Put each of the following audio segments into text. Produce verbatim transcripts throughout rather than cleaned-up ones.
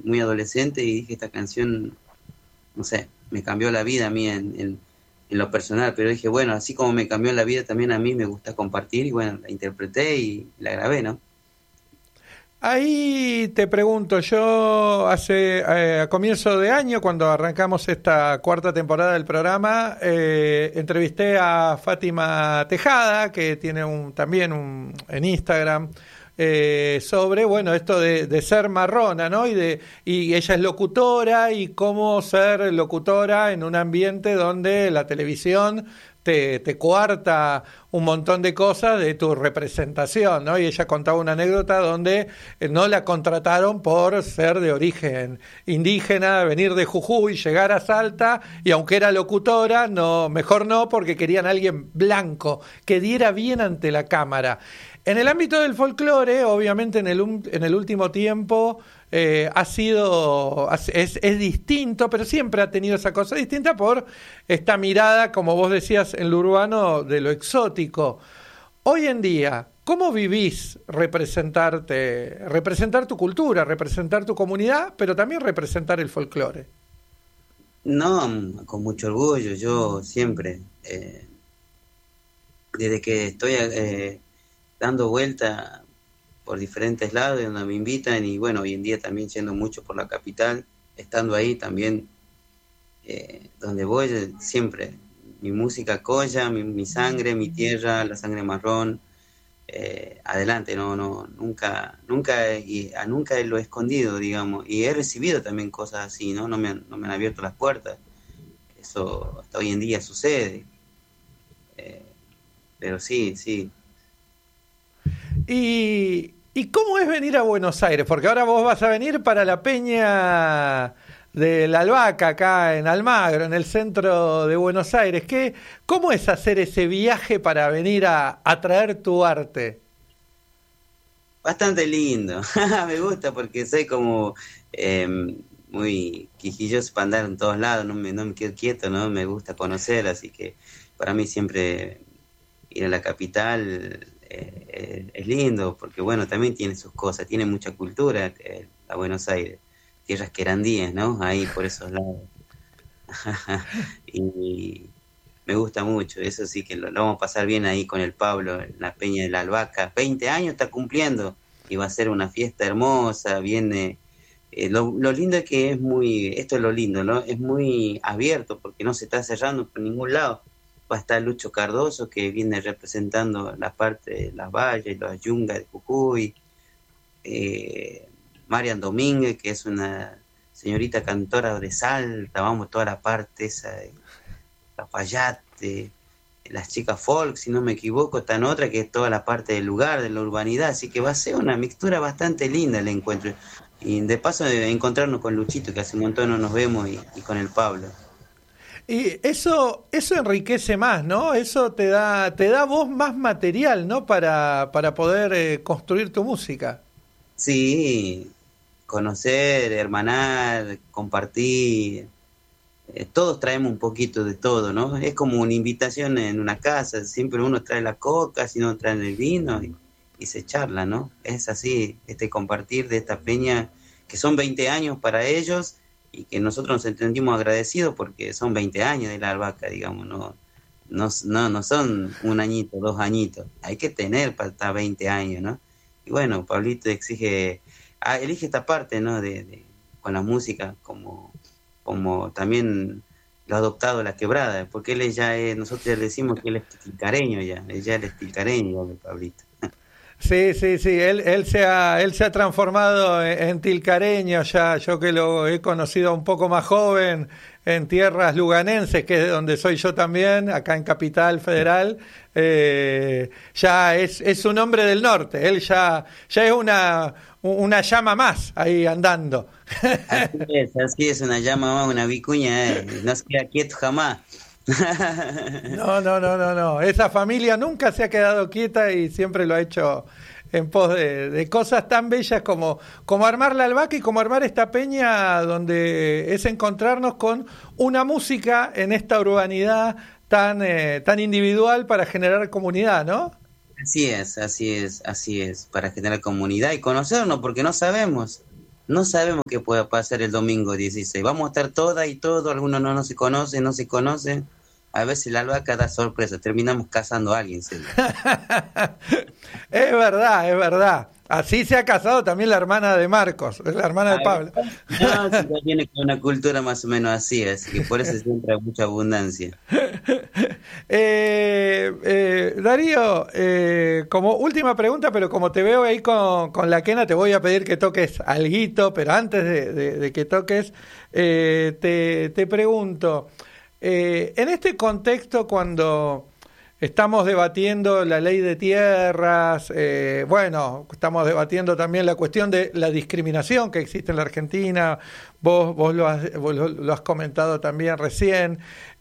muy adolescente y dije, esta canción, no sé, me cambió la vida a mí en, en, en lo personal, pero dije, bueno, así como me cambió la vida, también a mí me gusta compartir, y bueno, la interpreté y la grabé, ¿no? Ahí te pregunto, yo hace eh, a comienzo de año, cuando arrancamos esta cuarta temporada del programa, eh, entrevisté a Fátima Tejada, que tiene un, también un, en Instagram, eh, sobre, bueno, esto de, de ser marrona, ¿no? Y, de, y ella es locutora, y cómo ser locutora en un ambiente donde la televisión te, te coarta un montón de cosas de tu representación, ¿no? Y ella contaba una anécdota donde eh, no la contrataron por ser de origen indígena, venir de Jujuy, llegar a Salta, y aunque era locutora, no, mejor no, porque querían a alguien blanco, que diera bien ante la cámara. En el ámbito del folclore, obviamente en el, en el último tiempo eh, ha sido, es, es distinto, pero siempre ha tenido esa cosa distinta por esta mirada, como vos decías, en lo urbano, de lo exótico. Hoy en día, ¿cómo vivís representarte, representar tu cultura, representar tu comunidad, pero también representar el folclore? No, con mucho orgullo, yo siempre, eh, desde que estoy eh, dando vuelta por diferentes lados donde me invitan, y bueno, hoy en día también yendo mucho por la capital, estando ahí también, eh, donde voy, siempre mi música colla, mi, mi sangre, mi tierra, la sangre marrón, eh, adelante, no, no, nunca, nunca, y a nunca lo he escondido, digamos, y he recibido también cosas así, ¿no? No me han, no me han abierto las puertas, eso hasta hoy en día sucede, eh, pero sí, sí. ¿Y, ¿Y cómo es venir a Buenos Aires? Porque ahora vos vas a venir para la Peña de la Albahaca, acá en Almagro, en el centro de Buenos Aires. ¿Qué, ¿Cómo es hacer ese viaje para venir a, a traer tu arte? Bastante lindo, me gusta porque soy como eh, muy quisquilloso para andar en todos lados, no me, no me quedo quieto, ¿no? Me gusta conocer, así que para mí siempre ir a la capital eh, eh, es lindo, porque bueno, también tiene sus cosas, tiene mucha cultura, eh, a Buenos Aires, tierras querandíes, ¿no? Ahí por esos lados. Y me gusta mucho, eso sí que lo, lo vamos a pasar bien ahí con el Pablo, en la Peña de la Albahaca. veinte años está cumpliendo y va a ser una fiesta hermosa, viene... Eh, lo, lo lindo es que es muy, esto es lo lindo, ¿no? Es muy abierto porque no se está cerrando por ningún lado. Va a estar Lucho Cardoso, que viene representando la parte de las valles, las yungas de Jujuy, eh, Marian Domínguez, que es una señorita cantora de Salta, vamos, toda la parte esa de Cafayate, las chicas folk, si no me equivoco, está en otra que es toda la parte del lugar, de la urbanidad, así que va a ser una mixtura bastante linda el encuentro. Y de paso de encontrarnos con Luchito, que hace un montón no nos vemos, y, y con el Pablo. Y eso, eso enriquece más, ¿no? Eso te da, te da a vos más material, ¿no? Para, para poder eh, construir tu música. Sí, conocer, hermanar, compartir. Eh, todos traemos un poquito de todo, ¿no? Es como una invitación en una casa, siempre uno trae la coca, si no traen el vino, y, y se charla, ¿no? Es así, este compartir de esta peña, que son veinte años para ellos, y que nosotros nos entendimos agradecidos porque son veinte años de la Albahaca, digamos, no, no, no, no son un añito, dos añitos, hay que tener para estar veinte años, ¿no? Y bueno, Pablito exige, ah, elige esta parte, ¿no? De, de, con la música, como, como también lo ha adoptado La Quebrada, porque él ya es, nosotros ya le decimos que él es tilcareño ya, él ya es tilcareño, de Pablito. Sí, sí, sí, él, él, se ha, él se ha transformado en, en tilcareño ya, yo que lo he conocido un poco más joven, en tierras luganenses, que es de donde soy yo también, acá en Capital Federal, eh, ya es, es un hombre del norte, él ya, ya es una, una llama más ahí andando. Así es, así es, una llama más, una vicuña, eh, no se queda quieto jamás. No, no, no, no, no. Esa familia nunca se ha quedado quieta y siempre lo ha hecho en pos de, de cosas tan bellas como, como armar la Albahaca y como armar esta peña, donde es encontrarnos con una música en esta urbanidad tan, eh, tan individual para generar comunidad, ¿no? Así es, así es, así es, para generar comunidad y conocernos, porque no sabemos. No sabemos qué pueda pasar el domingo dieciséis. Vamos a estar todas y todos, algunos no, no se conocen, no se conocen. A veces la albahaca da sorpresa, terminamos casando a alguien, ¿sí? Es verdad, es verdad. Así se ha casado también la hermana de Marcos, es la hermana de Pablo. No, si ya viene con una cultura más o menos así, así que por eso siempre hay mucha abundancia. eh, eh, Darío, eh, como última pregunta, pero como te veo ahí con, con la quena, te voy a pedir que toques alguito, pero antes de, de, de que toques, eh, te, te pregunto, eh, en este contexto cuando estamos debatiendo la ley de tierras, eh, bueno, estamos debatiendo también la cuestión de la discriminación que existe en la Argentina, vos, vos, lo, has, vos lo, lo has comentado también recién.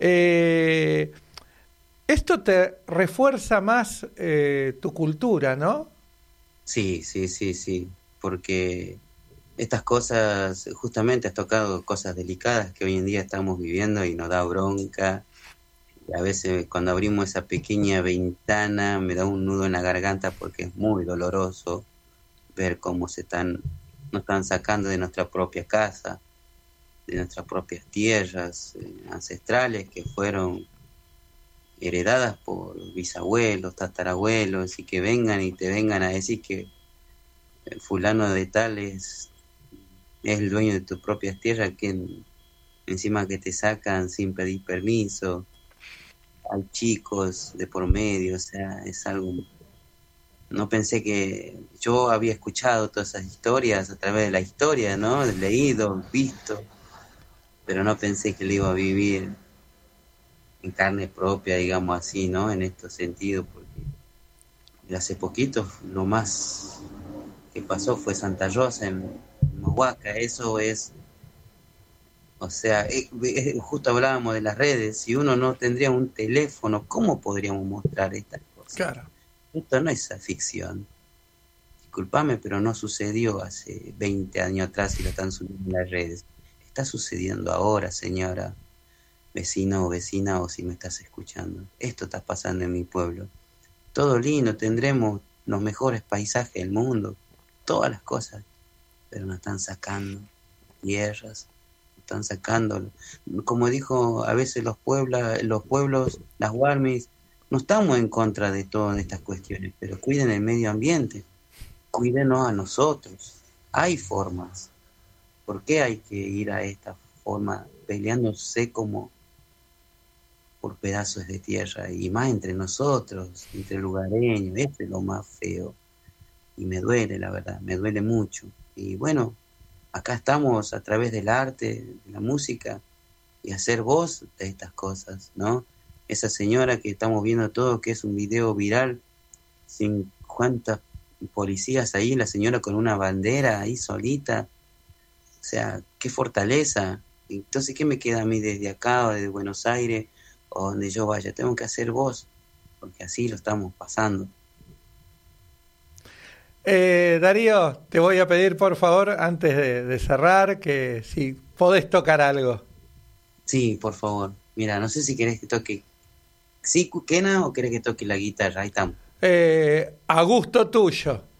Eh, esto te refuerza más eh, tu cultura, ¿no? Sí, sí, sí, sí, porque estas cosas, justamente has tocado cosas delicadas que hoy en día estamos viviendo y nos da bronca. Y a veces cuando abrimos esa pequeña ventana me da un nudo en la garganta porque es muy doloroso ver cómo se están, nos están sacando de nuestra propia casa, de nuestras propias tierras eh, ancestrales que fueron heredadas por bisabuelos, tatarabuelos, y que vengan y te vengan a decir que fulano de tal es, es el dueño de tus propias tierras, que encima que te sacan sin pedir permiso. Hay chicos de por medio, o sea, es algo... No pensé que... Yo había escuchado todas esas historias a través de la historia, ¿no? Leído, visto, pero no pensé que lo iba a vivir en carne propia, digamos así, ¿no? En estos sentidos, porque hace poquito lo más que pasó fue Santa Rosa en Mahuaca. Eso es... O sea, eh, eh, justo hablábamos de las redes, si uno no tendría un teléfono, ¿cómo podríamos mostrar estas cosas? Claro. Esto no es ficción. Disculpame, pero no sucedió hace veinte años atrás y lo están subiendo en las redes. Está sucediendo ahora, señora vecina o vecina, o si me estás escuchando. Esto está pasando en mi pueblo. Todo lindo, tendremos los mejores paisajes del mundo, todas las cosas, pero nos están sacando tierras, están sacando, como dijo a veces los pueblos, los pueblos, las Warmis, no estamos en contra de todas estas cuestiones, pero cuiden el medio ambiente, cuídenos a nosotros. Hay formas. ¿Por qué hay que ir a esta forma peleándose como por pedazos de tierra? Y más entre nosotros, entre lugareños, esto es lo más feo. Y me duele, la verdad, me duele mucho. Y bueno, acá estamos a través del arte, de la música, y hacer voz de estas cosas, ¿no? Esa señora que estamos viendo todo, que es un video viral, cincuenta policías ahí, la señora con una bandera ahí solita, o sea, qué fortaleza. Entonces, ¿qué me queda a mí desde acá o desde Buenos Aires o donde yo vaya? Tengo que hacer voz, porque así lo estamos pasando. Eh, Darío, te voy a pedir por favor, antes de, de cerrar, que si podés tocar algo. Sí, por favor. Mira, no sé si querés que toque sí, quena, o querés que toque la guitarra. Ahí estamos. Eh, a gusto tuyo.